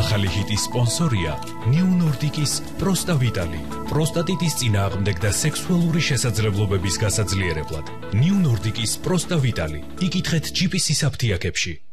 ახალი ჰიტის სპონსორია New Nordic-ის პროსტავიტალი. პროსტატიტის წინააღმდეგ და სექსუალური შესაძლებლობების გასაძლიერებლად. New Nordic-ის პროსტავიტალი. იკითხეთ GPS-ის აფთიაქებში.